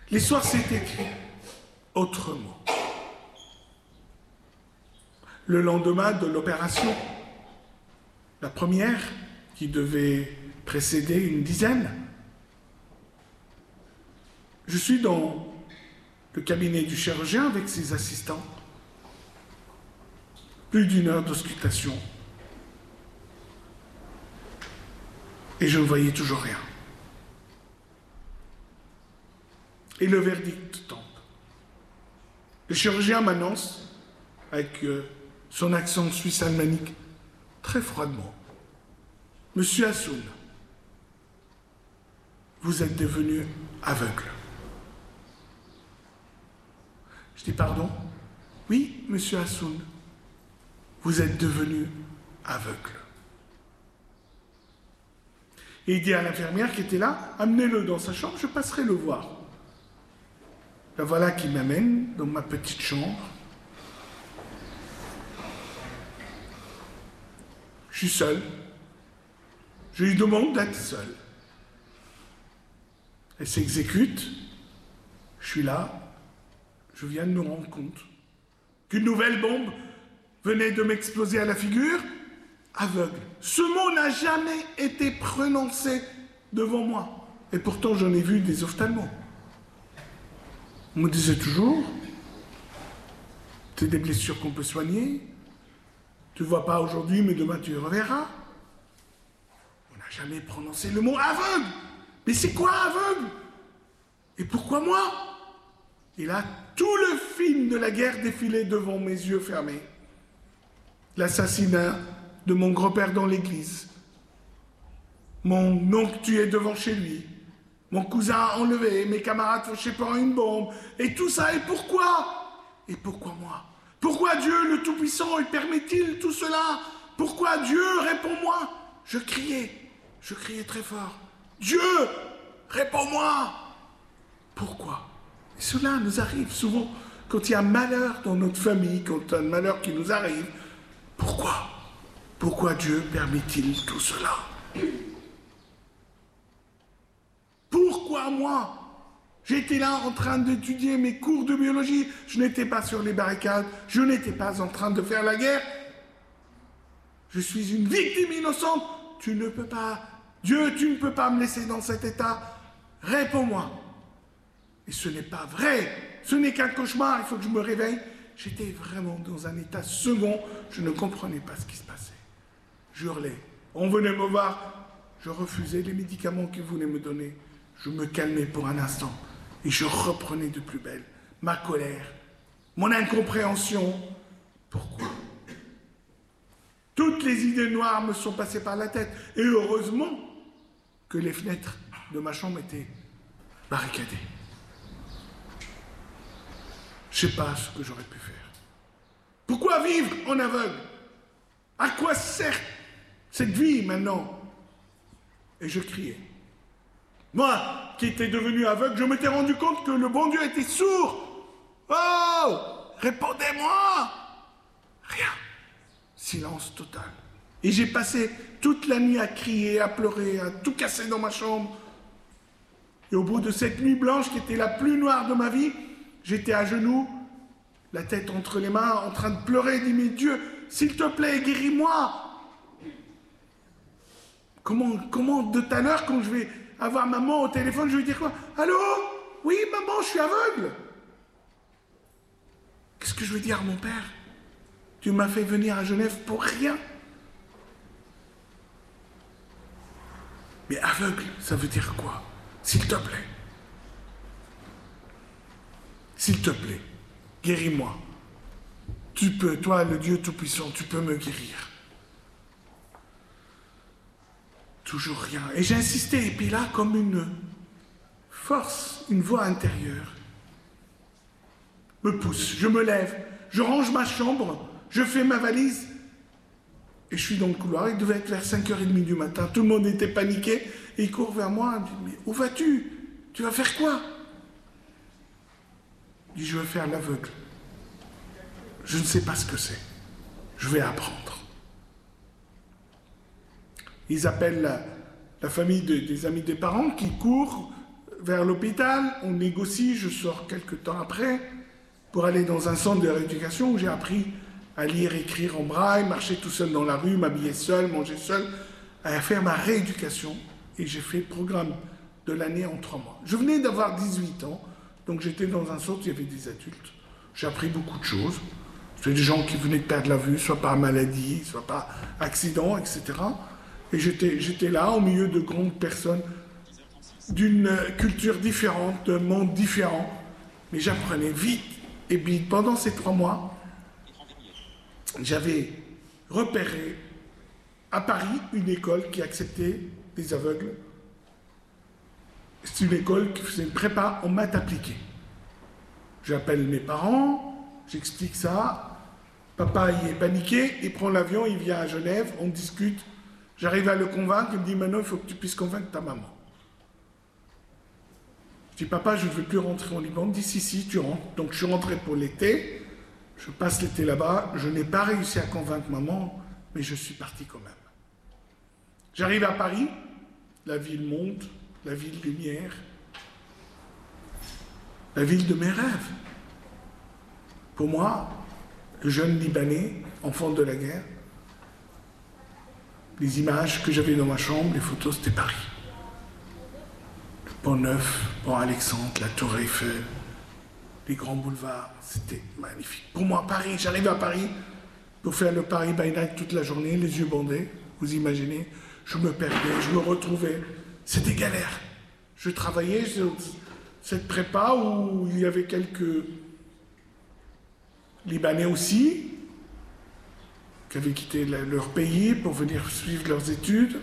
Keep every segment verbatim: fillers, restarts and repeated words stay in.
L'histoire s'est écrite autrement. Le lendemain de l'opération, la première, qui devait précéder une dizaine, je suis dans le cabinet du chirurgien avec ses assistants. Plus d'une heure d'auscultation. Et je ne voyais toujours rien. Et le verdict tombe. Le chirurgien m'annonce, avec euh, son accent suisse alémanique, très froidement, « Monsieur Hassoun, vous êtes devenu aveugle. » Je dis « Pardon ? Oui, monsieur Hassoun, vous êtes devenu aveugle. » Et il dit à l'infirmière qui était là, « Amenez-le dans sa chambre, je passerai le voir. » La voilà qui m'amène dans ma petite chambre. Je suis seul. Je lui demande d'être seul. Elle s'exécute. Je suis là. Je viens de me rendre compte qu'une nouvelle bombe venait de m'exploser à la figure. Aveugle. Ce mot n'a jamais été prononcé devant moi. Et pourtant, j'en ai vu des ophtalmos. On me disait toujours, c'est des blessures qu'on peut soigner. Tu ne vois pas aujourd'hui, mais demain tu reverras. On n'a jamais prononcé le mot aveugle. Mais c'est quoi aveugle? Et pourquoi moi? Et là, tout le film de la guerre défilait devant mes yeux fermés. L'assassinat de mon grand-père dans l'église. Mon oncle tué devant chez lui. Mon cousin enlevé, mes camarades fauchés par une bombe. Et tout ça, et pourquoi? Et pourquoi moi? Pourquoi Dieu, le Tout-Puissant, permet-il tout cela? Pourquoi Dieu, réponds-moi? Je criais, je criais très fort. Dieu, réponds-moi! Pourquoi? Et cela nous arrive souvent quand il y a un malheur dans notre famille, quand il y a un malheur qui nous arrive. Pourquoi? Pourquoi Dieu permet-il tout cela? Pourquoi moi? J'étais là en train d'étudier mes cours de biologie. Je n'étais pas sur les barricades. Je n'étais pas en train de faire la guerre. Je suis une victime innocente. Tu ne peux pas... Dieu, tu ne peux pas me laisser dans cet état. Réponds-moi. Et ce n'est pas vrai. Ce n'est qu'un cauchemar. Il faut que je me réveille. J'étais vraiment dans un état second. Je ne comprenais pas ce qui se passait. J'hurlais. On venait me voir. Je refusais les médicaments qu'ils voulaient me donner. Je me calmais pour un instant. Et je reprenais de plus belle ma colère, mon incompréhension. Pourquoi? Toutes les idées noires me sont passées par la tête. Et heureusement que les fenêtres de ma chambre étaient barricadées. Je ne sais pas ce que j'aurais pu faire. Pourquoi vivre en aveugle? À quoi sert cette vie maintenant? Et je criais. Moi, qui étais devenu aveugle, je m'étais rendu compte que le bon Dieu était sourd. Oh! Répondez-moi! Rien. Silence total. Et j'ai passé toute la nuit à crier, à pleurer, à tout casser dans ma chambre. Et au bout de cette nuit blanche qui était la plus noire de ma vie, j'étais à genoux, la tête entre les mains, en train de pleurer et de dire, mais Dieu, s'il te plaît, guéris-moi. Comment, comment de tout à l'heure, quand je vais avoir maman au téléphone, je vais dire quoi? Allô? Oui, maman, je suis aveugle. Qu'est-ce que je vais dire à mon père? Tu m'as fait venir à Genève pour rien. Mais aveugle, ça veut dire quoi? S'il te plaît. S'il te plaît, guéris-moi. Tu peux, toi, le Dieu Tout-Puissant, tu peux me guérir. Toujours rien. Et j'ai insisté, et puis là, comme une force, une voix intérieure me pousse. Je me lève, je range ma chambre, je fais ma valise, et je suis dans le couloir. Il devait être vers cinq heures trente du matin. Tout le monde était paniqué, et il court vers moi, il me dit, mais où vas-tu? Tu vas faire quoi? Je dis, je veux faire l'aveugle. Je ne sais pas ce que c'est. Je vais apprendre. Ils appellent la, la famille de, des amis des parents qui courent vers l'hôpital, on négocie, je sors quelques temps après, pour aller dans un centre de rééducation où j'ai appris à lire, écrire en braille, marcher tout seul dans la rue, m'habiller seul, manger seul, à faire ma rééducation. Et j'ai fait le programme de l'année en trois mois. Je venais d'avoir dix-huit ans, donc j'étais dans un centre où il y avait des adultes. J'ai appris beaucoup de choses. C'était des gens qui venaient de perdre la vue, soit par maladie, soit par accident, et cetera. Et j'étais, j'étais là, au milieu de grandes personnes d'une culture différente, d'un monde différent. Mais j'apprenais vite. Et puis, pendant ces trois mois, j'avais repéré à Paris une école qui acceptait les aveugles. C'est une école qui faisait une prépa en maths appliquées. J'appelle mes parents, j'explique ça. Papa, il est paniqué, il prend l'avion, il vient à Genève, on discute. J'arrive à le convaincre, il me dit maintenant il faut que tu puisses convaincre ta maman. Je dis papa, je ne veux plus rentrer en Liban. Il me dit si, si, tu rentres. Donc je suis rentré pour l'été, je passe l'été là-bas, je n'ai pas réussi à convaincre maman, mais je suis parti quand même. J'arrive à Paris, la ville monte, la ville lumière, la ville de mes rêves. Pour moi, le jeune Libanais, enfant de la guerre, les images que j'avais dans ma chambre, les photos, c'était Paris. Le Pont-Neuf, Pont-Alexandre, la Tour Eiffel, les grands boulevards, c'était magnifique. Pour moi, Paris, j'arrivais à Paris pour faire le Paris by Night toute la journée, les yeux bandés, vous imaginez, je me perdais, je me retrouvais, c'était galère. Je travaillais sur cette prépa où il y avait quelques Libanais aussi, qui avaient quitté leur pays pour venir suivre leurs études.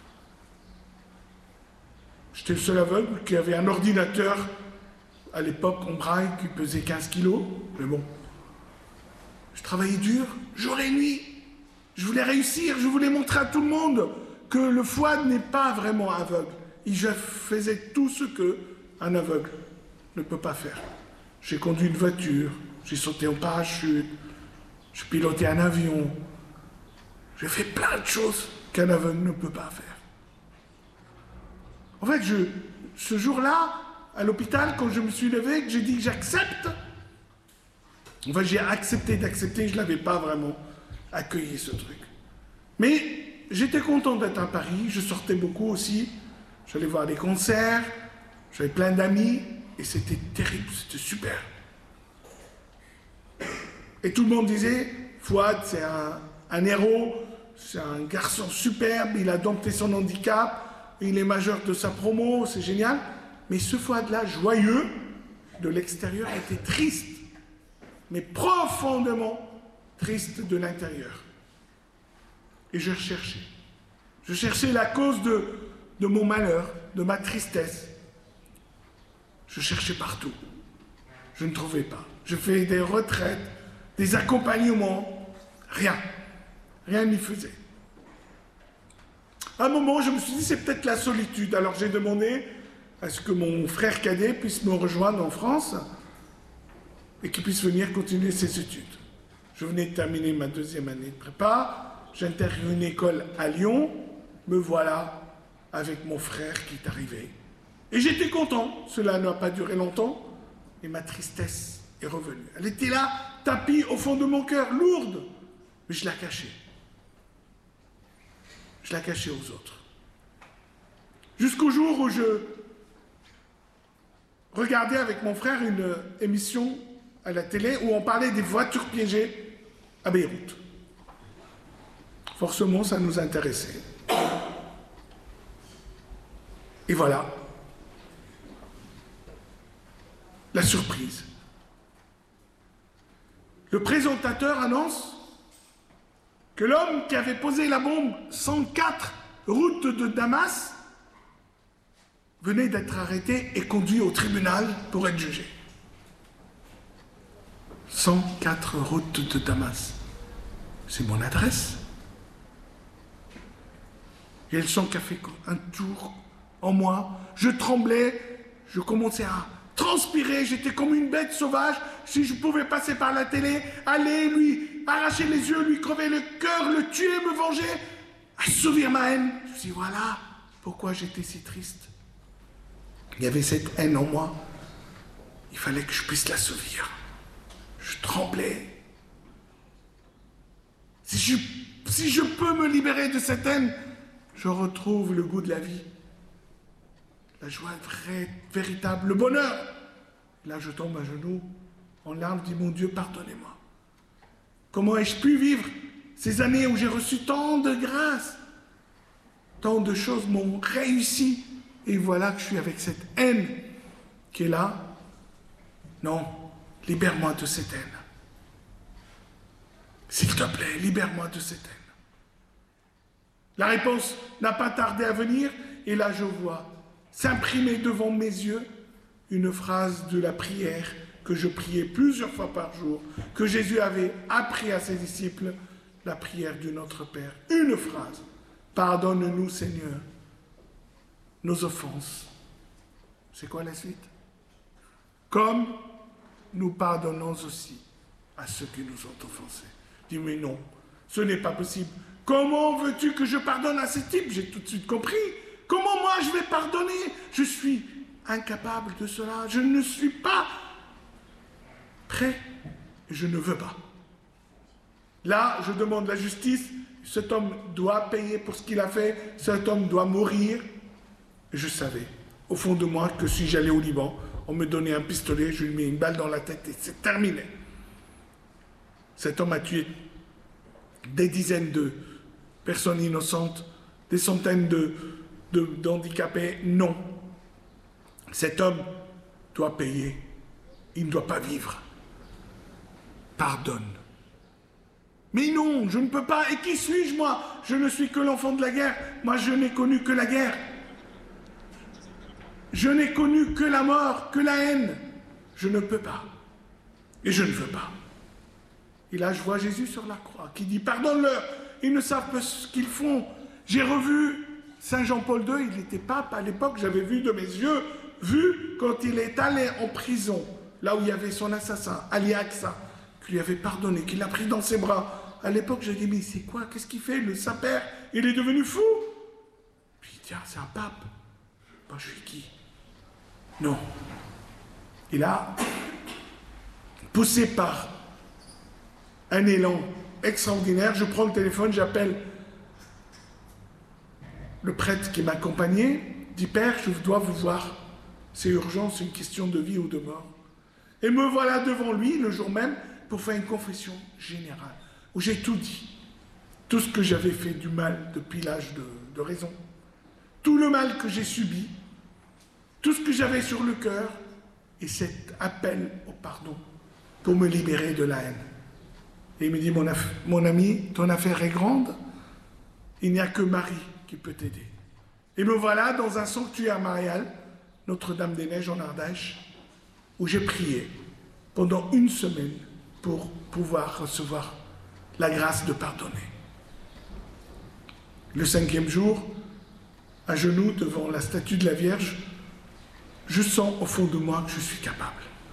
J'étais le seul aveugle qui avait un ordinateur à l'époque en braille qui pesait quinze kilos, mais bon. Je travaillais dur, jour et nuit. Je voulais réussir, je voulais montrer à tout le monde que le fouad n'est pas vraiment aveugle. Et je faisais tout ce qu'un aveugle ne peut pas faire. J'ai conduit une voiture, j'ai sauté en parachute, j'ai piloté un avion. J'ai fait plein de choses qu'un aveugle ne peut pas faire. En fait, je, ce jour-là, à l'hôpital, quand je me suis levé, que j'ai dit que j'accepte, enfin j'ai accepté d'accepter, je ne l'avais pas vraiment accueilli ce truc. Mais j'étais content d'être à Paris, je sortais beaucoup aussi, j'allais voir des concerts, j'avais plein d'amis, et c'était terrible, c'était super. Et tout le monde disait, Fouad, c'est un, un héros, c'est un garçon superbe, il a dompté son handicap, il est majeur de sa promo, c'est génial. Mais ce Fouad-là, joyeux, de l'extérieur, était triste, mais profondément triste de l'intérieur. Et je cherchais. Je cherchais la cause de, de mon malheur, de ma tristesse. Je cherchais partout. Je ne trouvais pas. Je fais des retraites, des accompagnements, rien. Rien n'y faisait. À un moment, je me suis dit, c'est peut-être la solitude. Alors j'ai demandé à ce que mon frère cadet puisse me rejoindre en France et qu'il puisse venir continuer ses études. Je venais de terminer ma deuxième année de prépa, j'intègre une école à Lyon, me voilà avec mon frère qui est arrivé. Et j'étais content, cela n'a pas duré longtemps, et ma tristesse est revenue. Elle était là, tapie au fond de mon cœur, lourde, mais je la cachais. Je la cachais aux autres. Jusqu'au jour où je regardais avec mon frère une émission à la télé où on parlait des voitures piégées à Beyrouth. Forcément, ça nous intéressait. Et voilà. La surprise. Le présentateur annonce que l'homme qui avait posé la bombe cent quatre route de Damas venait d'être arrêté et conduit au tribunal pour être jugé. cent quatre route de Damas. C'est mon adresse. Et le sang qui a fait un tour en moi. Je tremblais, je commençais à transpirer, j'étais comme une bête sauvage. Si je pouvais passer par la télé, aller lui arracher les yeux, lui crever le cœur, le tuer, me venger, assouvir ma haine. Je me suis dit, voilà pourquoi j'étais si triste. Il y avait cette haine en moi. Il fallait que je puisse l'assouvir. Je tremblais. Si je, si je peux me libérer de cette haine, je retrouve le goût de la vie. La joie vraie, véritable, le bonheur. Là, je tombe à genoux, en larmes, dis, mon Dieu, pardonnez-moi. Comment ai-je pu vivre ces années où j'ai reçu tant de grâce? Tant de choses m'ont réussi. Et voilà que je suis avec cette haine qui est là. Non, libère-moi de cette haine. S'il te plaît, libère-moi de cette haine. La réponse n'a pas tardé à venir, et là je vois s'imprimer devant mes yeux une phrase de la prière que je priais plusieurs fois par jour, que Jésus avait appris à ses disciples, la prière du Notre Père. Une phrase. Pardonne-nous, Seigneur, nos offenses. C'est quoi la suite? Comme nous pardonnons aussi à ceux qui nous ont offensés. Dis, mais non, ce n'est pas possible. Comment veux-tu que je pardonne à ces types? J'ai tout de suite compris. Comment moi je vais pardonner? Je suis incapable de cela. Je ne suis pas prêt. Je ne veux pas. Là, je demande la justice. Cet homme doit payer pour ce qu'il a fait. Cet homme doit mourir. Je savais, au fond de moi, que si j'allais au Liban, on me donnait un pistolet, je lui mets une balle dans la tête et c'est terminé. Cet homme a tué des dizaines de personnes innocentes, des centaines de, de, d'handicapés. Non. Cet homme doit payer. Il ne doit pas vivre. Pardonne. Mais non, je ne peux pas. Et qui suis-je, moi? Je ne suis que l'enfant de la guerre. Moi, je n'ai connu que la guerre. Je n'ai connu que la mort, que la haine. Je ne peux pas. Et je ne veux pas. Et là, je vois Jésus sur la croix qui dit « Pardonne-leur, ils ne savent pas ce qu'ils font. » J'ai revu Saint Jean-Paul deux, il était pape à l'époque, j'avais vu de mes yeux, vu quand il est allé en prison, là où il y avait son assassin, Ali Aqsa, qui lui avait pardonné, qu'il l'a pris dans ses bras. À l'époque, j'ai dit « Mais c'est quoi? Qu'est-ce qu'il fait? Le Saint-Père, il est devenu fou ?» Puis il dit « Ah, c'est un pape. Ben, je suis qui? » Non. Et là, poussé par un élan extraordinaire, je prends le téléphone, j'appelle le prêtre qui m'accompagnait, dit « Père, je dois vous voir, c'est urgent, c'est une question de vie ou de mort. » Et me voilà devant lui, le jour même, pour faire une confession générale, où j'ai tout dit, tout ce que j'avais fait du mal depuis l'âge de, de raison, tout le mal que j'ai subi, tout ce que j'avais sur le cœur, et cet appel au pardon pour me libérer de la haine. Et il me dit, mon, mon ami, ton affaire est grande, il n'y a que Marie qui peut t'aider. Et me voilà dans un sanctuaire marial, Notre-Dame-des-Neiges en Ardèche, où j'ai prié pendant une semaine pour pouvoir recevoir la grâce de pardonner. Le cinquième jour, à genoux devant la statue de la Vierge, je sens au fond de moi que je suis capable.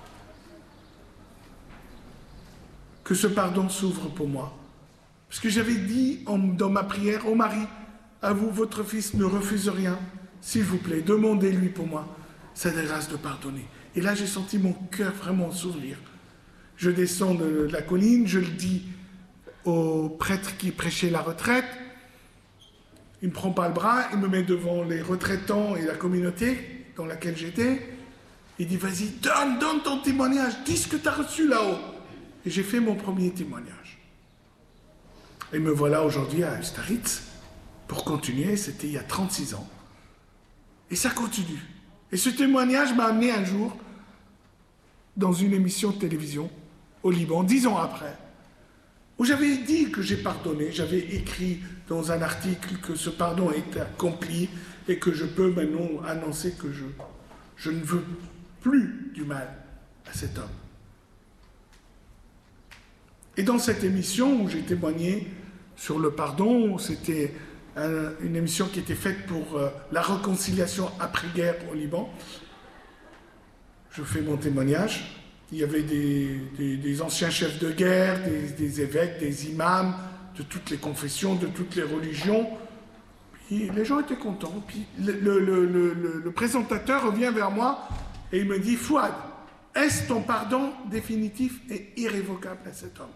Que ce pardon s'ouvre pour moi. Parce que j'avais dit en, dans ma prière, ô Marie, à vous, votre fils ne refuse rien. S'il vous plaît, demandez-lui pour moi sa grâce de pardonner. Et là, j'ai senti mon cœur vraiment s'ouvrir. Je descends de la colline, je le dis au prêtre qui prêchait la retraite. Il ne me prend pas le bras, il me met devant les retraitants et la communauté dans laquelle j'étais. Il dit, vas-y, donne, donne ton témoignage, dis ce que tu as reçu là-haut. Et j'ai fait mon premier témoignage. Et me voilà aujourd'hui à Ustaritz pour continuer, c'était il y a trente-six ans. Et ça continue. Et ce témoignage m'a amené un jour dans une émission de télévision au Liban, dix ans après, où j'avais dit que j'ai pardonné, j'avais écrit dans un article que ce pardon est accompli et que je peux maintenant annoncer que je, je ne veux plus du mal à cet homme. Et dans cette émission où j'ai témoigné sur le pardon, c'était un, une émission qui était faite pour euh, la réconciliation après-guerre au Liban. Je fais mon témoignage. Il y avait des, des, des anciens chefs de guerre, des, des évêques, des imams, de toutes les confessions, de toutes les religions. Puis les gens étaient contents. Puis le, le, le, le, le présentateur revient vers moi et il me dit « Fouad, est-ce ton pardon définitif et irrévocable à cet homme ?»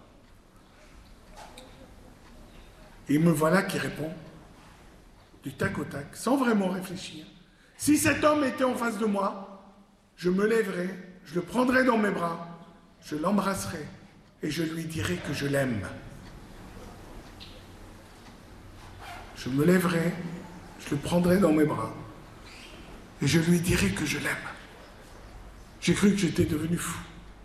Et me voilà qui répond, du tac au tac, sans vraiment réfléchir. « Si cet homme était en face de moi, je me lèverais, je le prendrais dans mes bras, je l'embrasserais et je lui dirais que je l'aime. Je me lèverais, je le prendrais dans mes bras et je lui dirais que je l'aime. » J'ai cru que j'étais devenu fou.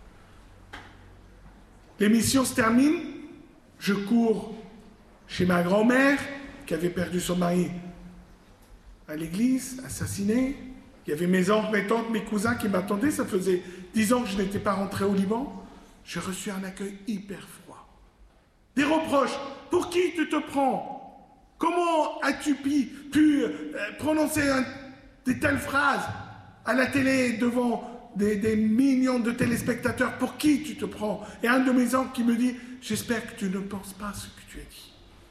L'émission se termine, je cours chez ma grand-mère qui avait perdu son mari à l'église, assassiné. Il y avait mes oncles, mes tantes, mes cousins qui m'attendaient. Ça faisait dix ans que je n'étais pas rentré au Liban. J'ai reçu un accueil hyper froid. Des reproches. Pour qui tu te prends? Comment as-tu pu, pu euh, prononcer un, de telles phrases à la télé devant des, des millions de téléspectateurs? Pour qui tu te prends? Et un de mes oncles qui me dit « J'espère que tu ne penses pas à ce que tu as dit. »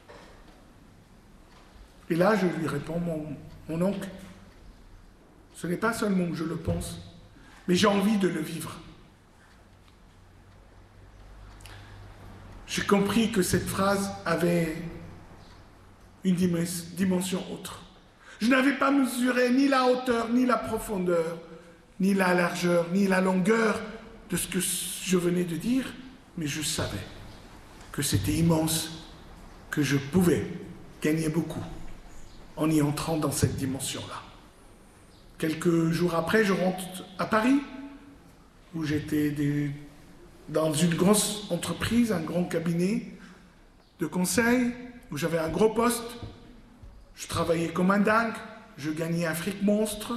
Et là, je lui réponds, mon, mon oncle, ce n'est pas seulement que je le pense, mais j'ai envie de le vivre. J'ai compris que cette phrase avait une dimension autre. Je n'avais pas mesuré ni la hauteur, ni la profondeur, ni la largeur, ni la longueur de ce que je venais de dire, mais je savais que c'était immense, que je pouvais gagner beaucoup en y entrant dans cette dimension-là. Quelques jours après, je rentre à Paris, où j'étais des... dans une grosse entreprise, un grand cabinet de conseil, où j'avais un gros poste. Je travaillais comme un dingue, je gagnais un fric monstre,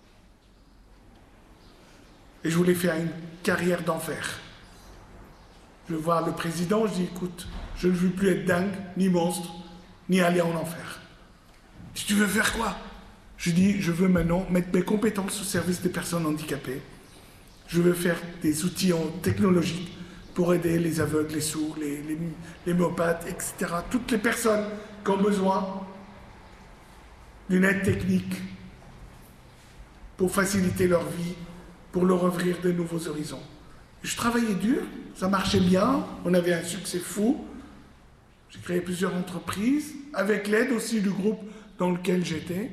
et je voulais faire une carrière d'enfer. Je vois le président, je dis, écoute, je ne veux plus être dingue, ni monstre, ni aller en enfer. Si tu veux faire quoi? Je dis, je veux maintenant mettre mes compétences au service des personnes handicapées. Je veux faire des outils en technologiques pour aider les aveugles, les sourds, les, les, les myopathes, et cetera. Toutes les personnes qui ont besoin d'une aide technique pour faciliter leur vie, pour leur ouvrir de nouveaux horizons. Je travaillais dur, ça marchait bien, on avait un succès fou. J'ai créé plusieurs entreprises, avec l'aide aussi du groupe dans lequel j'étais.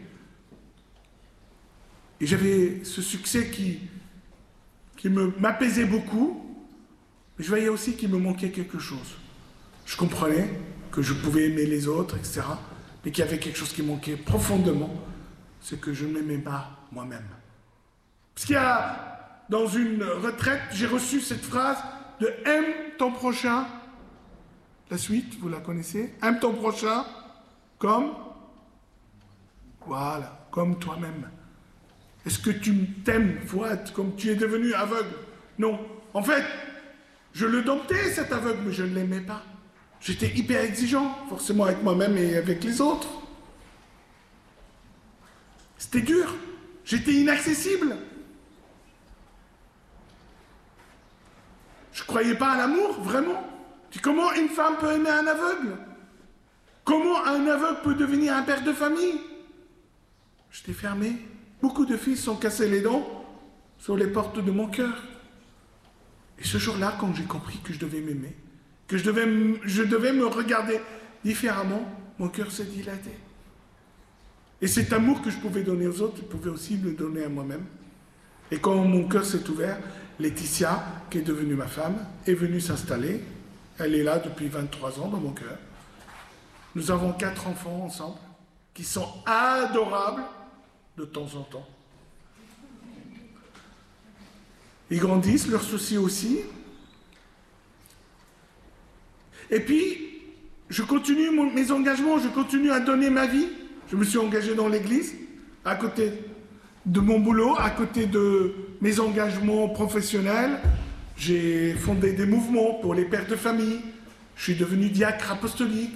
Et j'avais ce succès qui, qui me, m'apaisait beaucoup, mais je voyais aussi qu'il me manquait quelque chose. Je comprenais que je pouvais aimer les autres, et cetera, mais qu'il y avait quelque chose qui manquait profondément, c'est que je ne m'aimais pas moi-même. Parce qu'il y a, dans une retraite, j'ai reçu cette phrase de « aime ton prochain ». La suite, vous la connaissez? « Aime ton prochain comme… » Voilà, comme toi-même. Est-ce que tu t'aimes, Fouad, comme tu es devenu aveugle? Non. En fait, je le domptais, cet aveugle, mais je ne l'aimais pas. J'étais hyper exigeant, forcément avec moi-même et avec les autres. C'était dur. J'étais inaccessible. Je ne croyais pas à l'amour, vraiment. Comment une femme peut aimer un aveugle? Comment un aveugle peut devenir un père de famille? J'étais fermé. Beaucoup de filles sont cassées les dents sur les portes de mon cœur. Et ce jour-là, quand j'ai compris que je devais m'aimer, que je devais, je devais me regarder différemment, mon cœur s'est dilaté. Et cet amour que je pouvais donner aux autres, je pouvais aussi le donner à moi-même. Et quand mon cœur s'est ouvert, Laetitia, qui est devenue ma femme, est venue s'installer. Elle est là depuis vingt-trois ans dans mon cœur. Nous avons quatre enfants ensemble, qui sont adorables de temps en temps. Ils grandissent, leurs soucis aussi. Et puis, je continue mon, mes engagements, je continue à donner ma vie. Je me suis engagé dans l'église, à côté de mon boulot, à côté de mes engagements professionnels. J'ai fondé des mouvements pour les pères de famille. Je suis devenu diacre apostolique.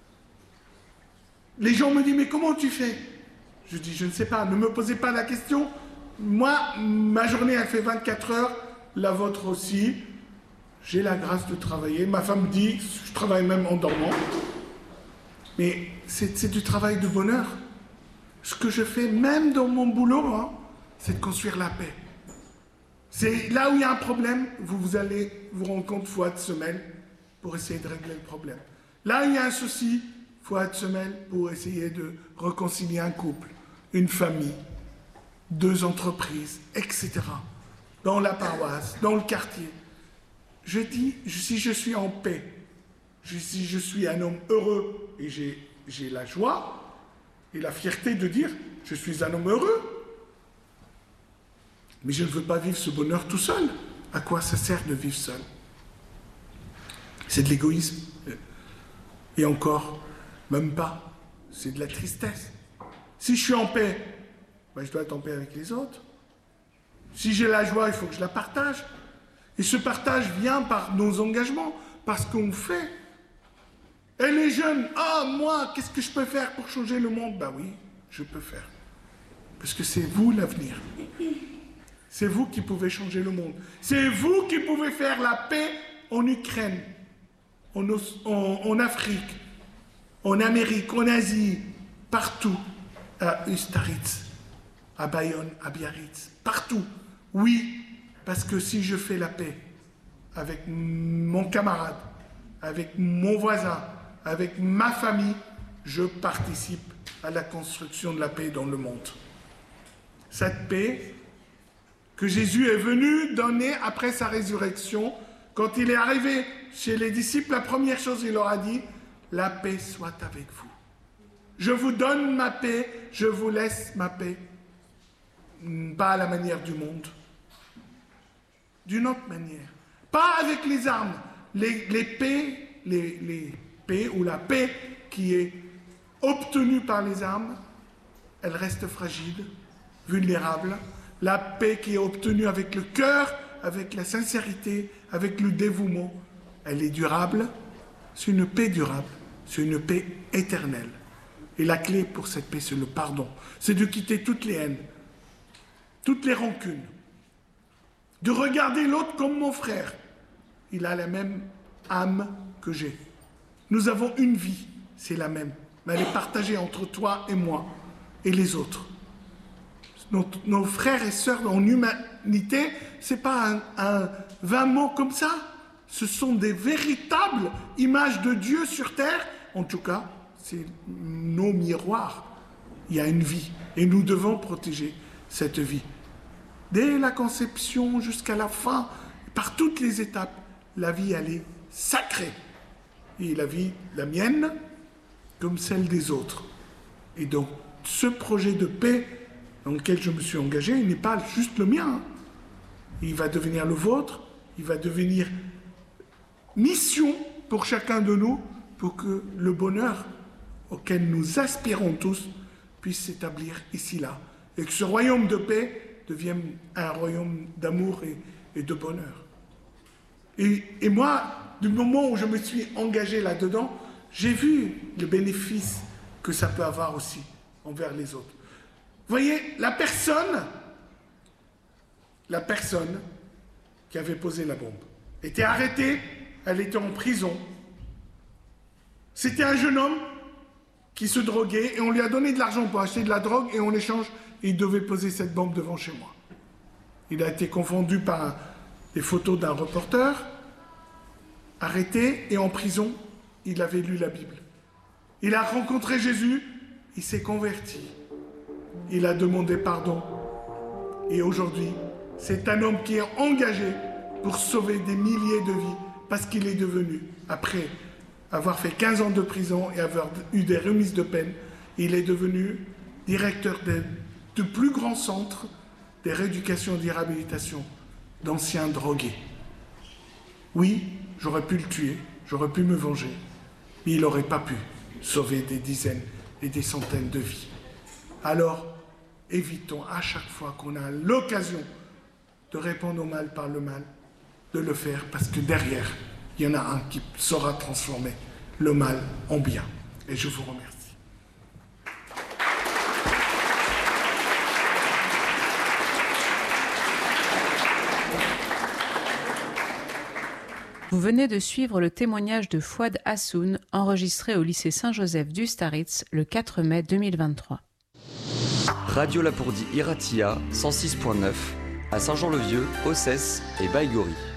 Les gens me disent, mais comment tu fais? Je dis, je ne sais pas, ne me posez pas la question. Moi, ma journée, elle fait vingt-quatre heures, la vôtre aussi. J'ai la grâce de travailler. Ma femme dit, je travaille même en dormant. Mais c'est, c'est du travail de bonheur. Ce que je fais, même dans mon boulot, hein, c'est de construire la paix. C'est là où il y a un problème, vous, vous allez vous rendre compte fois de semaine pour essayer de régler le problème. Là où il y a un souci, fois de semaine pour essayer de réconcilier un couple, une famille, deux entreprises, et cetera. Dans la paroisse, dans le quartier. Je dis, si je suis en paix, si je suis un homme heureux et j'ai, j'ai la joie et la fierté de dire je suis un homme heureux, mais je ne veux pas vivre ce bonheur tout seul. À quoi ça sert de vivre seul? C'est de l'égoïsme. Et encore, même pas. C'est de la tristesse. Si je suis en paix, ben je dois être en paix avec les autres. Si j'ai la joie, il faut que je la partage. Et ce partage vient par nos engagements, par ce qu'on fait. Et les jeunes, ah, moi, qu'est-ce que je peux faire pour changer le monde? Ben oui, je peux faire. Parce que c'est vous l'avenir. C'est vous qui pouvez changer le monde. C'est vous qui pouvez faire la paix en Ukraine, en, en, en Afrique, en Amérique, en Asie, partout, à Ustaritz, à Bayonne, à Biarritz, partout. Oui, parce que si je fais la paix avec mon camarade, avec mon voisin, avec ma famille, je participe à la construction de la paix dans le monde. Cette paix que Jésus est venu donner après sa résurrection, quand il est arrivé chez les disciples, la première chose il leur a dit, la paix soit avec vous. Je vous donne ma paix, je vous laisse ma paix, pas à la manière du monde, d'une autre manière, pas avec les armes, les, les paix, les, les paix ou la paix qui est obtenue par les armes, elle reste fragile, vulnérable. La paix qui est obtenue avec le cœur, avec la sincérité, avec le dévouement, elle est durable. C'est une paix durable, c'est une paix éternelle. Et la clé pour cette paix, c'est le pardon. C'est de quitter toutes les haines, toutes les rancunes, de regarder l'autre comme mon frère. Il a la même âme que j'ai. Nous avons une vie, c'est la même, mais elle est partagée entre toi et moi et les autres. Nos, nos frères et sœurs en humanité, ce n'est pas un, un vain mot comme ça. Ce sont des véritables images de Dieu sur terre. En tout cas, c'est nos miroirs. Il y a une vie et nous devons protéger cette vie. Dès la conception jusqu'à la fin, par toutes les étapes, la vie, elle est sacrée. Et la vie, la mienne, comme celle des autres. Et donc, ce projet de paix dans lequel je me suis engagé, il n'est pas juste le mien. Il va devenir le vôtre, il va devenir mission pour chacun de nous, pour que le bonheur auquel nous aspirons tous puisse s'établir ici-là. Et que ce royaume de paix devienne un royaume d'amour et, et de bonheur. Et, et moi, du moment où je me suis engagé là-dedans, j'ai vu le bénéfice que ça peut avoir aussi envers les autres. Vous voyez, la personne, la personne qui avait posé la bombe était arrêtée, elle était en prison. C'était un jeune homme qui se droguait et on lui a donné de l'argent pour acheter de la drogue et en échange, il devait poser cette bombe devant chez moi. Il a été confondu par des photos d'un reporter, arrêté et en prison, il avait lu la Bible. Il a rencontré Jésus, il s'est converti. Il a demandé pardon. Et aujourd'hui, c'est un homme qui est engagé pour sauver des milliers de vies parce qu'il est devenu, après avoir fait quinze ans de prison et avoir eu des remises de peine, il est devenu directeur de, de plus grands centres de rééducation et de réhabilitation d'anciens drogués. Oui, j'aurais pu le tuer, j'aurais pu me venger, mais il n'aurait pas pu sauver des dizaines et des centaines de vies. Alors, évitons à chaque fois qu'on a l'occasion de répondre au mal par le mal, de le faire, parce que derrière, il y en a un qui saura transformer le mal en bien. Et je vous remercie. Vous venez de suivre le témoignage de Fouad Hassoun, enregistré au lycée Saint-Joseph d'Ustaritz le quatre mai deux mille vingt-trois. Radio Lapourdie Iratia cent six point neuf à Saint-Jean-le-Vieux, Ossès et Baïgori.